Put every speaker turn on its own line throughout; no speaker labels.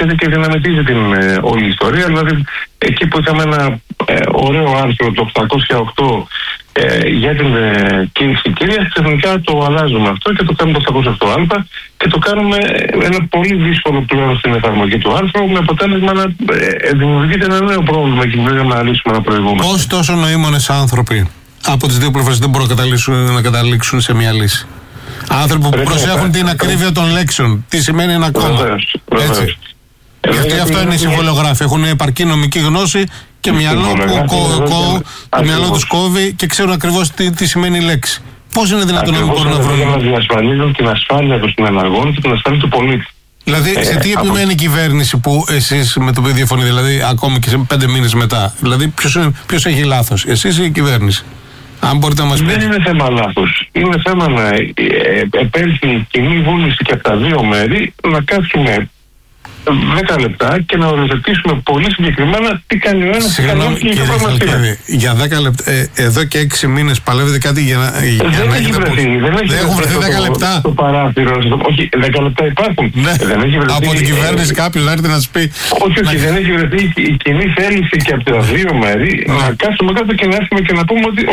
συνθέτει και δυναμητίζει την όλη ιστορία. Δηλαδή, εκεί που είχαμε ένα ωραίο άρθρο το 808 για την κήρυξη κυρίας, ξαφνικά το αλλάζουμε αυτό και το κάνουμε το 808α και το κάνουμε ένα πολύ δύσκολο πλέον στην εφαρμογή του άρθρου, με αποτέλεσμα να δημιουργείται ένα νέο πρόβλημα και πρέπει να λύσουμε ένα προηγούμενο.
Πώς τόσο νοήμονες άνθρωποι από τις δύο πλευρές δεν μπορούν να καταλήξουν σε μια λύση? Άνθρωποι που προσέχουν την ακρίβεια των λέξεων. Τι σημαίνει ένα κόμμα. Έτσι. Γιατί αυτό είναι οι συμβολιογράφοι. Έχουν επαρκή νομική γνώση και μυαλό που το μυαλό τους κόβει και ξέρουν ακριβώς τι σημαίνει η λέξη. Πώς είναι δυνατόν να μπορούν να βρουν?
Να διασφαλίζουν την ασφάλεια των συναλλαγών και την ασφάλεια του πολίτη.
Δηλαδή, σε τι επιμένει η κυβέρνηση που εσείς με το οποίο διαφωνείτε, δηλαδή ακόμη και σε 5 μήνες μετά? Δηλαδή, ποιος έχει λάθος, εσείς ή η κυβέρνηση? Αν μπορείτε να μας πείτε.
Δεν είναι θέμα λάθος. Είναι θέμα να επέλθει κοινή βούληση και από τα δύο μέρη, να κάτσουμε 10 λεπτά και να οριοθετήσουμε πολύ συγκεκριμένα τι κάνει ο ένας και κάνει και το πρόβλημα.
Για 10 λεπτά, εδώ και 6 μήνες παλεύετε κάτι για να
έχετε. Δεν έχουν βρεθεί
10 λεπτά.
Στο παράθυρο. Όχι, 10 λεπτά υπάρχουν.
Ναι. Από την κυβέρνηση κάποιος να έρθει να σας πει.
Όχι, δεν έχει βρεθεί η κοινή θέληση και από τα δύο μέρη να κάτσουμε κάτω και να έρθουμε και να πούμε ότι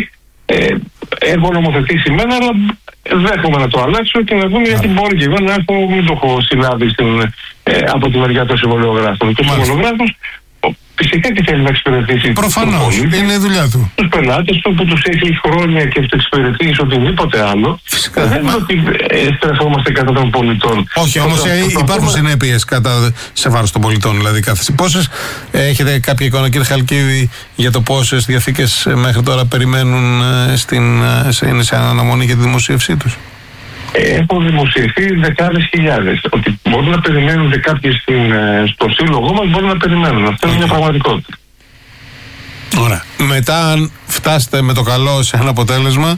έχω νομοθετήσει εμένα, αλλά δέχομαι να το αλλάξω και να δούμε γιατί μπορεί και εγώ να μην το έχω συλλάβει από τη μεριά των συμβολιογράφων. Και ο συμβολιογράφος φυσικά και θέλει να εξυπηρετήσει.
Προφανώς, είναι η δουλειά του.
Τους πελάτες του που τους έχει χρόνια και τους εξυπηρετήσει οτιδήποτε άλλο.
Φυσικά.
Δεν είναι ότι στρεφόμαστε κατά των πολιτών.
Όχι, όμως υπάρχουν συνέπειες σε βάρος των πολιτών. Δηλαδή, πόσες έχετε κάποια εικόνα, κύριε Χαλκίδη, για το πόσες διαθήκες μέχρι τώρα περιμένουν είναι σε αναμονή για τη δημοσίευσή τους?
Έχουν δημοσιευθεί δεκάδες χιλιάδες. Ότι μπορούν να περιμένουν και κάποιοι στο σύλλογό μας, μπορούν να περιμένουν. Αυτό είναι μια πραγματικότητα.
Ωραία. Μετά, αν φτάσετε με το καλό σε ένα αποτέλεσμα,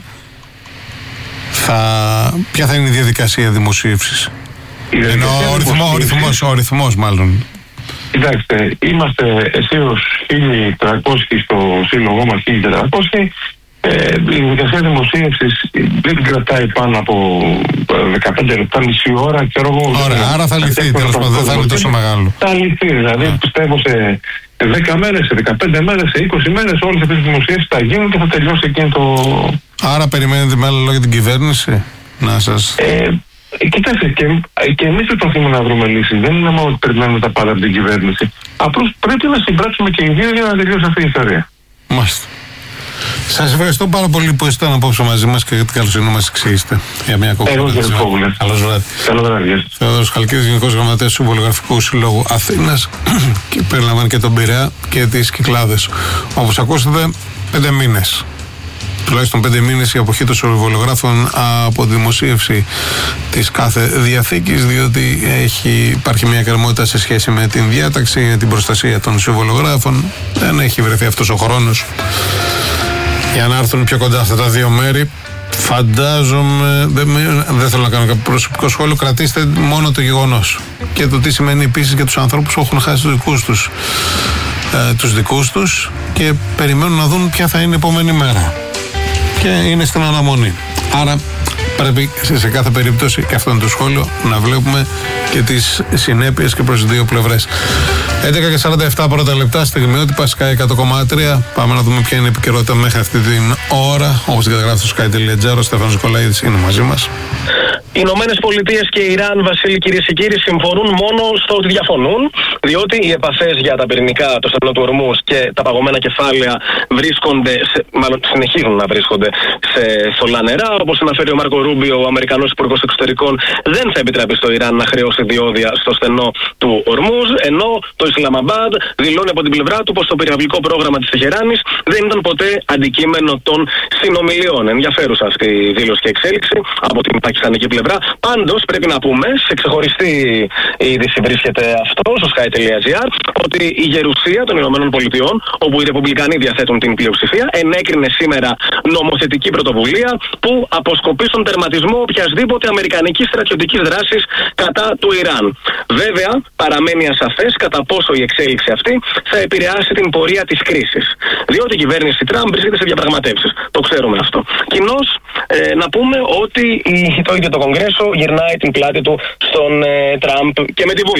ποια θα είναι η διαδικασία δημοσίευσης? Ο ρυθμός μάλλον.
Κοιτάξτε, είμαστε αισίως 1.300 στο σύλλογό μας, 1.400. Η διαδικασία δημοσίευσης δεν κρατάει πάνω από 15 λεπτά, μισή ώρα.
Ωραία, άρα θα λυθεί, τέλος πάντων, δεν θα είναι τόσο μεγάλο.
Θα λυθεί, δηλαδή πιστεύω σε 10 μέρες, σε 15 μέρες, σε 20 μέρες όλες αυτές τις δημοσίευσεις θα γίνουν και θα τελειώσει εκείνο το...
Άρα περιμένετε με άλλα λόγια την κυβέρνηση να σας...
Κοιτάξτε, και εμείς προσπαθούμε να βρούμε λύσεις. Δεν είναι μόνο ότι περιμένουμε τα πάντα από την κυβέρνηση. Απλώς πρέπει να συμπράξουμε και οι δύο για να τελειώσει αυτή η ιστορία.
Μάλιστα. Σας ευχαριστώ πάρα πολύ που ήσασταν απόψε μαζί μας και καλώς ήρθατε να μας εξηγήσετε για μια ακόμη φορά. Καλώς βράδυ.
Καλό βράδυ.
Θεόδωρος Χαλκίδης, Γενικός Γραμματέας του Συμβολιογραφικού Συλλόγου Αθήνας και περιλαμβάνει και τον Πειραιά και τις Κυκλάδες. Όπως ακούσατε, 5 μήνες. Τουλάχιστον 5 μήνες η αποχή των συμβολιογράφων από τη δημοσίευση της κάθε διαθήκης, διότι υπάρχει μια εκκρεμότητα σε σχέση με την διάταξη, με την προστασία των συμβολιογράφων. Δεν έχει βρεθεί αυτός ο χρόνος για να έρθουν πιο κοντά αυτά τα δύο μέρη. Φαντάζομαι, δεν θέλω να κάνω κάποιο προσωπικό σχόλιο, κρατήστε μόνο το γεγονός και το τι σημαίνει επίσης για τους ανθρώπους που έχουν χάσει τους δικούς τους και περιμένουν να δουν ποια θα είναι η επόμενη μέρα και είναι στην αναμονή. Άρα πρέπει σε κάθε περίπτωση, και αυτό είναι το σχόλιο, να βλέπουμε και τις συνέπειες και προς τις δύο πλευρές. 11:47 πρώτα λεπτά, στιγμιότυπα Sky 100,3. Πάμε να δούμε ποια είναι η επικαιρότητα μέχρι αυτή την ώρα. Όπως την καταγράφει στο sky.gr, ο Στέφανος Νικολαίδης είναι μαζί μας.
Οι Ηνωμένες Πολιτείες και η Ιράν, Βασίλη, κυρίες και κύριοι, συμφωνούν μόνο στο ότι διαφωνούν, διότι οι επαφές για τα πυρηνικά, το στενό του Ορμούζ και τα παγωμένα κεφάλαια μάλλον συνεχίζουν να βρίσκονται σε θολά νερά. Όπως αναφέρει ο Μάρκο Ρούμπιο, ο Αμερικανός Υπουργός Εξωτερικών, δεν θα επιτρέπει στο Ιράν να χρεώσει διόδια στο στενό του Ορμούζ, ενώ το Ισλαμαμπάντ δηλώνει από την πλευρά του πως το πυραυλικό πρόγραμμα της Τεχεράνης δεν ήταν ποτέ αντικείμενο των συνομιλιών. Ενδιαφέρουσα αυτή η δήλωση και εξέλιξη από την πακιστανική πλευρά. Πάντως πρέπει να πούμε, σε ξεχωριστή είδηση βρίσκεται αυτό στο sky.gr, ότι η γερουσία των Ηνωμένων Πολιτειών, όπου οι Ρεπουμπλικανοί διαθέτουν την πλειοψηφία, ενέκρινε σήμερα νομοθετική πρωτοβουλία που αποσκοπεί στον τερματισμό οποιασδήποτε αμερικανικής στρατιωτικής δράσης κατά του Ιράν. Βέβαια, παραμένει ασαφές κατά πόσο η εξέλιξη αυτή θα επηρεάσει την πορεία της κρίσης. Διότι η κυβέρνηση Τραμπ βρίσκεται σε διαπραγματεύσεις. Το ξέρουμε αυτό. Κοινώς, να πούμε ότι το ίδιο το Κογκρέσο γυρνάει την πλάτη του στον Τραμπ και με τη Βούλα.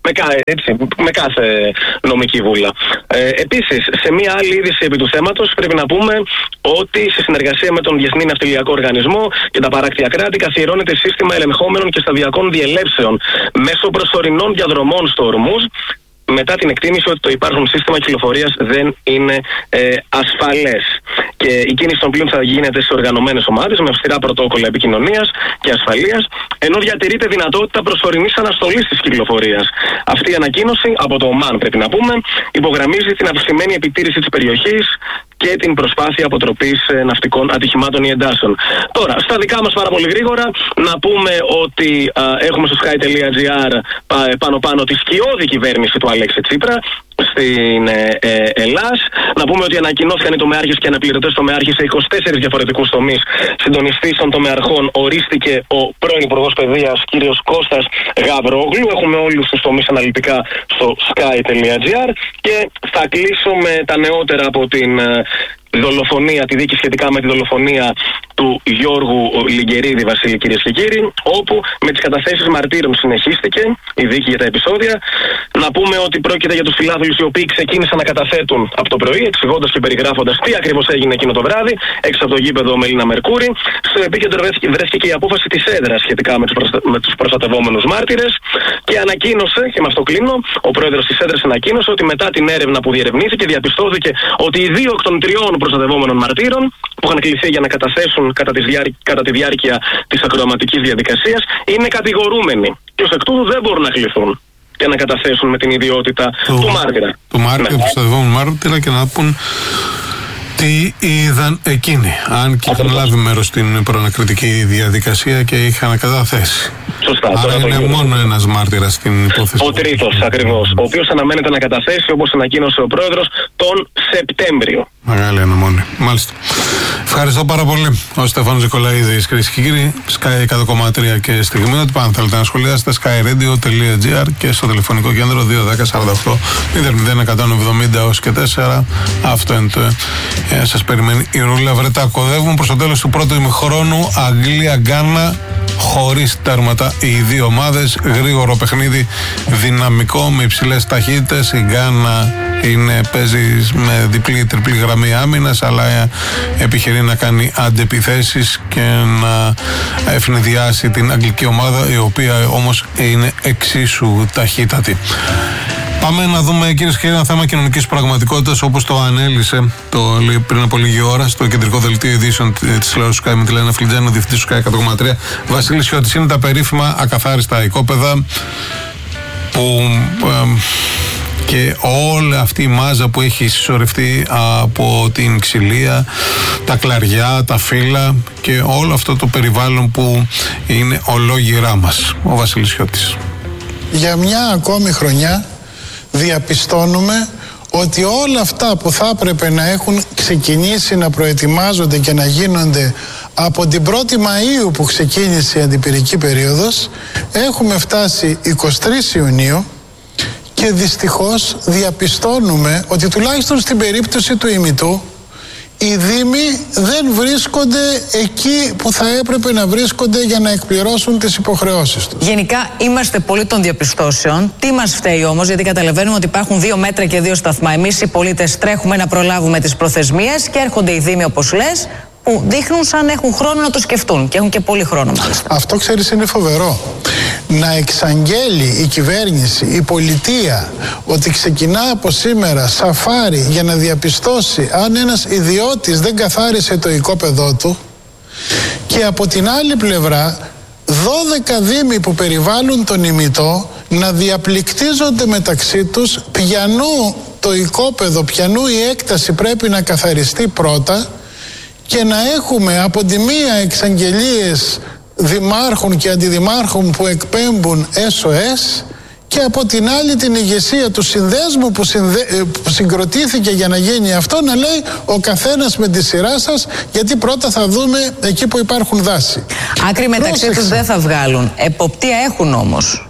με κάθε νομική βούλα. Επίσης, σε μία άλλη είδηση επί του θέματος, πρέπει να πούμε ότι σε συνεργασία με τον Διεθνή Ναυτιλιακό Οργανισμό και τα παράκτια κράτη καθιερώνεται σύστημα ελεγχόμενων και σταδιακών διελεύσεων μέσω προσωρινών διαδρομών στο Ορμούζ, μετά την εκτίμηση ότι το υπάρχον σύστημα κυκλοφορίας δεν είναι ασφαλές. Και η κίνηση των πλοίων θα γίνεται σε οργανωμένες ομάδες με αυστηρά πρωτόκολλα επικοινωνίας και ασφαλείας, ενώ διατηρείται δυνατότητα προσωρινής αναστολής της κυκλοφορίας. Αυτή η ανακοίνωση από το ΟΜΑΝ, πρέπει να πούμε, υπογραμμίζει την αυξημένη επιτήρηση της περιοχής και την προσπάθεια αποτροπής ναυτικών ατυχημάτων ή εντάσεων. Τώρα, στα δικά μας πάρα πολύ γρήγορα, να πούμε ότι έχουμε στο sky.gr πάνω τη σκιώδη κυβέρνηση του Αλέξη Τσίπρα στην Ελλάς. Να πούμε ότι ανακοινώθηκαν οι τομεάρχες και αναπληρωτές τομεάρχες σε 24 διαφορετικούς τομείς. Συντονιστής των τομεαρχών ορίστηκε ο πρώην Υπουργός Παιδείας κ. Κώστας Γαβρόγλου. Έχουμε όλους τους τομείς αναλυτικά στο sky.gr και θα κλείσω με τα νεότερα από την δολοφονία, τη δίκη σχετικά με τη δολοφονία του Γιώργου Λιγκερίδη, Βασίλη, κυρίες και κύριοι, όπου με τις καταθέσεις μαρτύρων συνεχίστηκε η δίκη για τα επεισόδια. Να πούμε ότι πρόκειται για τους φιλάθλους οι οποίοι ξεκίνησαν να καταθέτουν από το πρωί, εξηγώντας και περιγράφοντας τι ακριβώς έγινε εκείνο το βράδυ, έξω από το γήπεδο Μελίνα Μερκούρη. Στο επίκεντρο βρέθηκε και η απόφαση της έδρας σχετικά με τους προστατευόμενους μάρτυρες και ανακοίνωσε, και με αυτό κλείνω, ο πρόεδρος της έδρας ανακοίνωσε ότι μετά την έρευνα που διερευνήθηκε, διαπιστώθηκε ότι οι 2 εκ των 3 προστατευόμενων μαρτύρων που είχαν κληθεί για να καταθέσουν κατά τη διάρκεια της ακροαματικής διαδικασίας είναι κατηγορούμενοι και ως εκ τούτου δεν μπορούν να κληθούν και να καταθέσουν με την ιδιότητα του μάρτυρα.
Του μάρτυρα, του προστατευόμενου μάρτυρα, και να πούν τι είδαν εκείνοι. Αν και είχαν λάβει μέρος στην προανακριτική διαδικασία και είχαν καταθέσει.
Σωστά.
Άρα είναι μόνο ένας μάρτυρας στην υπόθεση.
Ο τρίτος ακριβώς, ο οποίος αναμένεται να καταθέσει, όπως ανακοίνωσε ο πρόεδρος, τον Σεπτέμβριο.
Μεγάλη αναμονή. Μάλιστα. Ευχαριστώ πάρα πολύ. Ο Στέφανος Νικολαίδης, κυρίες και κύριοι, Sky 100,3 και στιγμιότυπα. Αν θέλετε να σχολιάσετε, skyradio.gr και στο τηλεφωνικό κέντρο 210-48-00170 έως και 4. Αυτό είναι το. Σας περιμένει η Ρούλα Βρετά. Κοδεύουμε προς το τέλος του πρώτου ημιχρόνου. Αγγλία-Γκάνα χωρίς τέρματα οι δύο ομάδες. Γρήγορο παιχνίδι, δυναμικό, με υψηλές ταχύτητες. Η Γκάνα παίζει με διπλή-τριπλή γραμμή άμυνας, αλλά επιχειρεί να κάνει αντεπιθέσεις και να ευνηδιάσει την αγγλική ομάδα, η οποία όμως είναι εξίσου ταχύτατη. Πάμε να δούμε, κυρίες και κύριοι, ένα θέμα κοινωνικής πραγματικότητας, όπως το ανέλησε πριν από λίγη ώρα στο κεντρικό δελτίο ειδήσεων της τηλεόρασης Sky με τη Λένα Φλιτζάνη, ο διευθυντής του Sky 100,3. Βασίλης Χιώτης, είναι τα περίφημα ακαθάριστα οικόπεδα που και όλη αυτή η μάζα που έχει συσσωρευτεί από την ξυλία, τα κλαριά, τα φύλλα και όλο αυτό το περιβάλλον που είναι ολόγυρά μας. Ο Βασίλης Χιώτης.
Για μια ακόμη χρονιά διαπιστώνουμε ότι όλα αυτά που θα έπρεπε να έχουν ξεκινήσει να προετοιμάζονται και να γίνονται από την 1η Μαΐου που ξεκίνησε η αντιπυρική περίοδος, έχουμε φτάσει 23 Ιουνίου και δυστυχώς διαπιστώνουμε ότι τουλάχιστον στην περίπτωση του ημιτού οι δήμοι δεν βρίσκονται εκεί που θα έπρεπε να βρίσκονται για να εκπληρώσουν τις υποχρεώσεις τους.
Γενικά είμαστε πολύ των διαπιστώσεων. Τι μας φταίει όμως, γιατί καταλαβαίνουμε ότι υπάρχουν 2 μέτρα και 2 σταθμά. Εμείς οι πολίτες τρέχουμε να προλάβουμε τις προθεσμίες και έρχονται οι δήμοι όπως λες, που δείχνουν σαν έχουν χρόνο να το σκεφτούν και έχουν και πολύ χρόνο μάλιστα.
Αυτό ξέρεις είναι φοβερό. Να εξαγγέλει η κυβέρνηση, η πολιτεία, ότι ξεκινά από σήμερα σαφάρι για να διαπιστώσει αν ένας ιδιώτης δεν καθάρισε το οικόπεδό του, και από την άλλη πλευρά 12 δήμοι που περιβάλλουν τον ημιτό να διαπληκτίζονται μεταξύ τους ποιανού το οικόπεδο, ποιανού η έκταση πρέπει να καθαριστεί πρώτα, και να έχουμε από τη μία εξαγγελίες δημάρχων και αντιδημάρχων που εκπέμπουν SOS και από την άλλη την ηγεσία του συνδέσμου που συγκροτήθηκε για να γίνει αυτό να λέει ο καθένας με τη σειρά σας, γιατί πρώτα θα δούμε εκεί που υπάρχουν δάση.
Άκρη μεταξύ τους δεν θα βγάλουν. Εποπτεία έχουν όμως.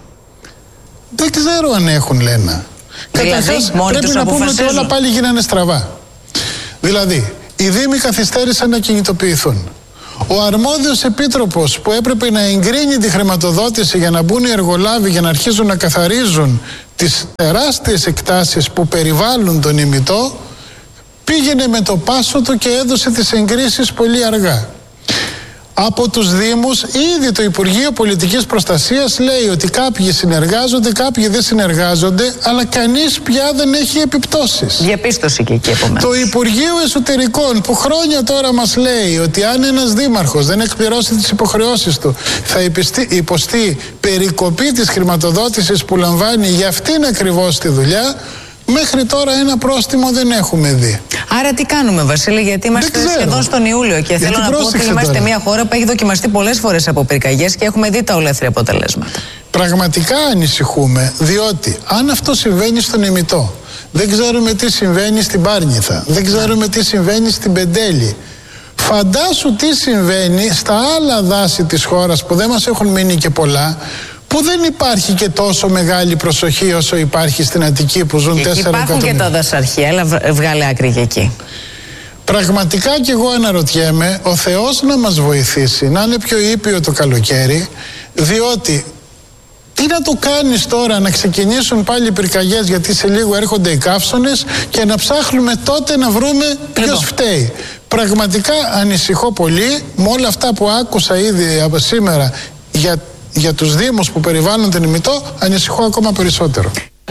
Δεν ξέρω αν έχουν, Λένα.
Δηλαδή,
πρέπει να πούμε ότι όλα πάλι γίνανε στραβά. Δηλαδή, οι δήμοι καθυστέρησαν να κινητοποιηθούν. Ο αρμόδιος επίτροπος που έπρεπε να εγκρίνει τη χρηματοδότηση για να μπουν οι εργολάβοι για να αρχίζουν να καθαρίζουν τις τεράστιες εκτάσεις που περιβάλλουν τον ημιτό, πήγαινε με το πάσο του και έδωσε τις εγκρίσεις πολύ αργά. Από τους Δήμους ήδη το Υπουργείο Πολιτικής Προστασίας λέει ότι κάποιοι συνεργάζονται, κάποιοι δεν συνεργάζονται, αλλά κανείς πια δεν έχει επιπτώσεις.
Διαπίστωση και εκεί επομένως.
Το Υπουργείο Εσωτερικών που χρόνια τώρα μας λέει ότι αν ένας δήμαρχος δεν εκπληρώσει τις υποχρεώσεις του θα υποστεί περικοπή της χρηματοδότησης που λαμβάνει για αυτήν ακριβώς τη δουλειά, μέχρι τώρα ένα πρόστιμο δεν έχουμε δει.
Άρα τι κάνουμε, Βασίλη, γιατί είμαστε σχεδόν στον Ιούλιο και θέλω να πω ότι είμαστε τώρα μια χώρα που έχει δοκιμαστεί πολλές φορές από πυρκαγιές και έχουμε δει τα ολέθρια αποτελέσματα.
Πραγματικά ανησυχούμε, διότι αν αυτό συμβαίνει στον ημιτό, δεν ξέρουμε τι συμβαίνει στην Πάρνηθα, δεν ξέρουμε τι συμβαίνει στην Πεντέλη. Φαντάσου τι συμβαίνει στα άλλα δάση της χώρας που δεν μας έχουν μείνει και πολλά, που δεν υπάρχει και τόσο μεγάλη προσοχή όσο υπάρχει στην Αττική που ζουν 4 εκατομμύρια.
Υπάρχουν και τα δασαρχεία, αλλά βγάλε άκρη και εκεί.
Πραγματικά και εγώ αναρωτιέμαι ο Θεός να μας βοηθήσει να είναι πιο ήπιο το καλοκαίρι, διότι τι να το κάνεις τώρα, να ξεκινήσουν πάλι οι πυρκαγιές γιατί σε λίγο έρχονται οι καύσονες και να ψάχνουμε τότε να βρούμε ποιος φταίει. Πραγματικά ανησυχώ πολύ με όλα αυτά που άκουσα ήδη από σήμερα για τους Δήμους που περιβάλλουν τον ημιτό, ανησυχώ ακόμα περισσότερο.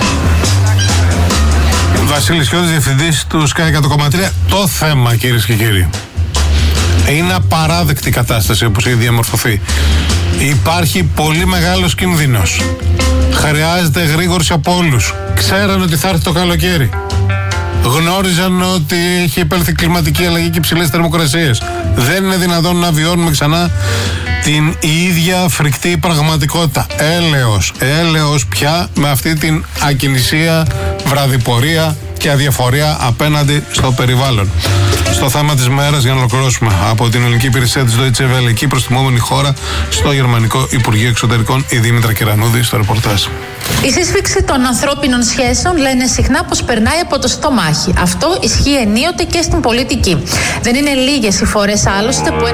Βασίλης Χιώτης, διευθυντής του Sky 100,3. Το θέμα, κυρίες και κύριοι, είναι απαράδεκτη κατάσταση όπως έχει διαμορφωθεί. Υπάρχει πολύ μεγάλος κίνδυνος. Χρειάζεται εγρήγορση από όλους. Ξέραν ότι θα έρθει το καλοκαίρι. Γνώριζαν ότι έχει επέλθει κλιματική αλλαγή και υψηλές θερμοκρασίες. Δεν είναι δυνατόν να βιώνουμε ξανά την ίδια φρικτή πραγματικότητα. Έλεος πια με αυτή την ακινησία, βραδιπορία και αδιαφορία απέναντι στο περιβάλλον. Στο θέμα της μέρας, για να ολοκληρώσουμε, από την ελληνική υπηρεσία της Deutsche Welle, εκεί προστιμόμενη χώρα στο Γερμανικό Υπουργείο Εξωτερικών, η Δήμητρα Κυρανούδη στο ρεπορτάζ.
Η σύσφυξη των ανθρώπινων σχέσεων λένε συχνά πως περνάει από το στομάχι. Αυτό ισχύει ενίοτε και στην πολιτική. Δεν είναι λίγες οι φορές άλλωστε που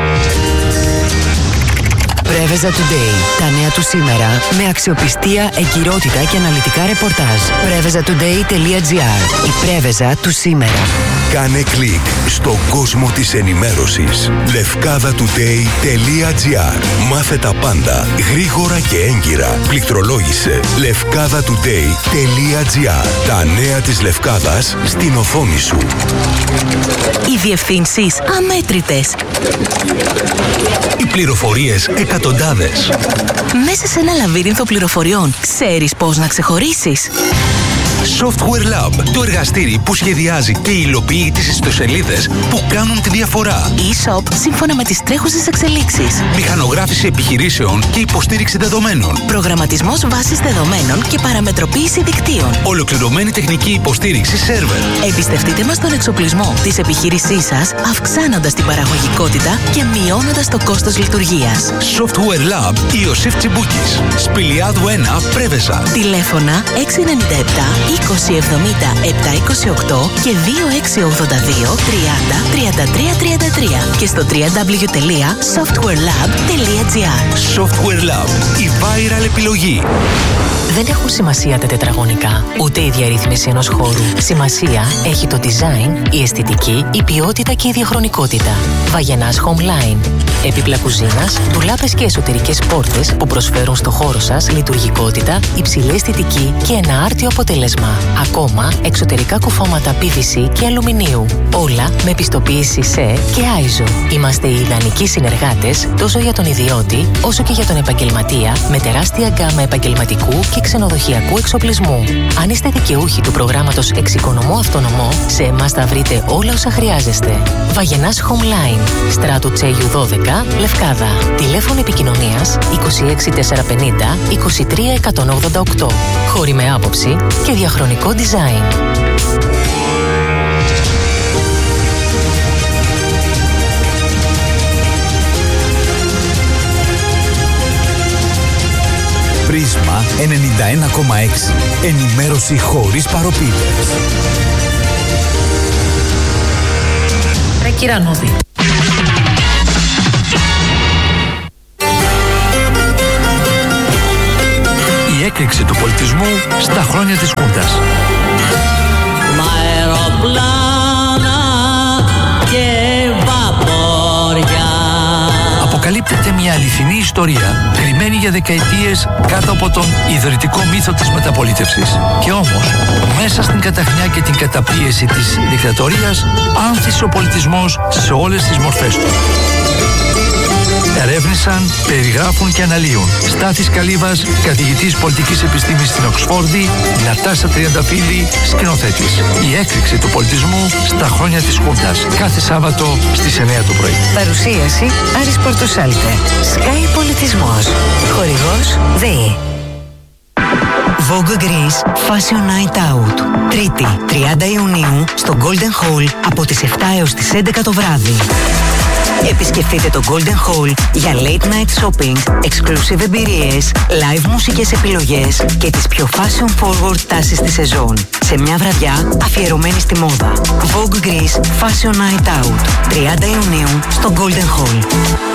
Πρέβεζα Today. Τα νέα του σήμερα με αξιοπιστία, εγκυρότητα και αναλυτικά ρεπορτάζ. PrevezaToday.gr. Η Πρέβεζα του σήμερα.
Κάνε κλικ στον κόσμο της ενημέρωσης. LefkadaToday.gr. Μάθε τα πάντα γρήγορα και έγκυρα. Πληκτρολόγησε LefkadaToday.gr. Τα νέα της Λευκάδας στην οθόνη σου.
Οι διευθύνσεις αμέτρητες.
Οι πληροφορίες εκατοντάδες.
Μέσα σε ένα λαβύρινθο πληροφοριών, ξέρεις πώς να ξεχωρίσεις?
Software Lab, το εργαστήρι που σχεδιάζει και υλοποιεί τις ιστοσελίδες που κάνουν τη διαφορά.
E-shop σύμφωνα με τις τρέχουσες εξελίξεις.
Μηχανογράφηση επιχειρήσεων και υποστήριξη δεδομένων.
Προγραμματισμός βάσης δεδομένων και παραμετροποίηση δικτύων.
Ολοκληρωμένη τεχνική υποστήριξη σερβερ.
Εμπιστευτείτε μας τον εξοπλισμό της επιχείρησής σας, αυξάνοντας την παραγωγικότητα και μειώνοντας το κόστος λειτουργίας.
Software Lab Ιωσήφ Τσιμπούκης. Σπηλιάδου 1, Πρέβεζα.
Τηλέφωνα 697 2070 728 και 2682 30 33 33 και στο www.softwarelab.gr.
Software Lab, η viral επιλογή.
Δεν έχουν σημασία τα τετραγωνικά, ούτε η διαρρύθμιση ενός χώρου. Σημασία έχει το design, η αισθητική, η ποιότητα και η διαχρονικότητα. Βαγενάς Homeline. Έπιπλα κουζίνας, ντουλάπες και εσωτερικές πόρτες που προσφέρουν στο χώρο σας λειτουργικότητα, υψηλή αισθητική και ένα άρτιο αποτέλεσμα. Ακόμα, εξωτερικά κουφώματα PVC και αλουμινίου. Όλα με πιστοποίηση ΣΕ και ISO. Είμαστε οι ιδανικοί συνεργάτες τόσο για τον ιδιώτη όσο και για τον επαγγελματία με τεράστια γκάμα επαγγελματικού και ξενοδοχειακού εξοπλισμού. Αν είστε δικαιούχοι του προγράμματος Εξοικονομώ Αυτονομώ, σε εμάς θα βρείτε όλα όσα χρειάζεστε. Βαγενάς Homeline, Στράτου Τσέγιου 12, Λευκάδα. Τηλέφωνο επικοινωνίας 26450 23188. Χώροι με άποψη και διαχρονικό design.
Πρίσμα 91,6. Ενημέρωση χωρίς παροπίδες.
Ρε Κυρανούδη.
Η
έκρηξη του πολιτισμού στα χρόνια της Χούντας.
Αεροπλάνα και βαπόρια.
Αποκαλύπτεται μια αληθινή ιστορία, κρυμμένη για δεκαετίες κάτω από τον ιδρυτικό μύθο της μεταπολίτευσης. Και όμως, μέσα στην καταχνιά και την καταπίεση της δικτατορίας, άνθησε ο πολιτισμός σε όλες τις μορφές του. Ερεύνησαν, περιγράφουν και αναλύουν Στάθης Καλύβας, καθηγητής πολιτικής επιστήμης στην Οξφόρδη, Νατάσα Τριανταφύλλη, σκηνοθέτης. Η έκρηξη του πολιτισμού στα χρόνια της Χούντας. Κάθε Σάββατο στις 9 το πρωί.
Παρουσίαση Άρης Πορτοσάλτε. Sky Πολιτισμός. Χορηγός ΔΕΗ. Vogue Greece Fashion Night Out. Τρίτη, 30 Ιουνίου, στο Golden Hall από τις 7 έως τις 11 το βράδυ. Επισκεφτείτε το Golden Hall για late night shopping, exclusive εμπειρίες, live μουσικές επιλογές και τις πιο fashion forward τάσεις της σεζόν. Σε μια βραδιά αφιερωμένη στη μόδα. Vogue Greece Fashion Night Out. 30 Ιουνίου στο Golden Hall.